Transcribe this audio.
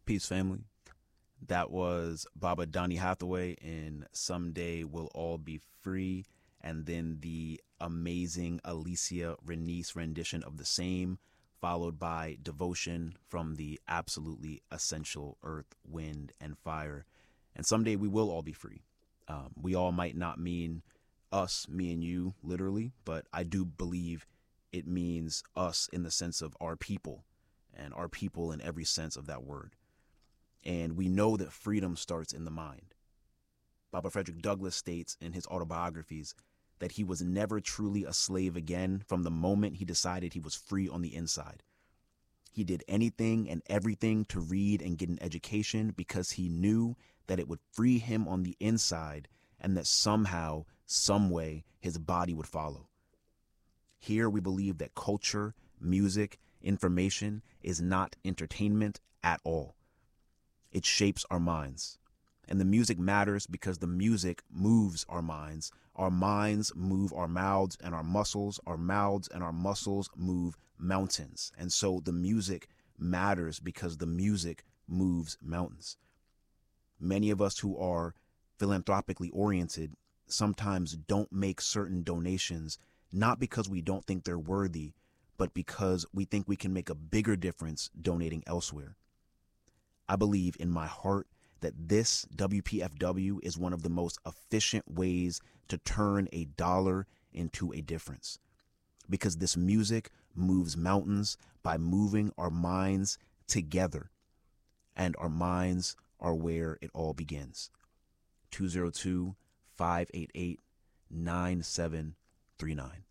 Peace, family. That was Baba Donny Hathaway in Someday We'll All Be Free, and then the amazing Alicia Renice rendition of the same, followed by Devotion from the absolutely essential Earth, Wind, and Fire. And someday we will all be free. We all might not mean us, me and you, literally, but I do believe it means us in the sense of our people, and our people in every sense of that word. And we know that freedom starts in the mind. Baba Frederick Douglass states in his autobiographies that he was never truly a slave again from the moment he decided he was free on the inside. He did anything and everything to read and get an education because he knew that it would free him on the inside and that somehow, some way, his body would follow. Here we believe that culture, music, information is not entertainment at all. It shapes our minds. And the music matters because the music moves our minds. Our minds move our mouths and our muscles. Our mouths and our muscles move mountains. And so the music matters because the music moves mountains. Many of us who are philanthropically oriented sometimes don't make certain donations, not because we don't think they're worthy, but because we think we can make a bigger difference donating elsewhere. I believe in my heart that this WPFW is one of the most efficient ways to turn a dollar into a difference. Because this music moves mountains by moving our minds together. And our minds are where it all begins. 202-588-9739.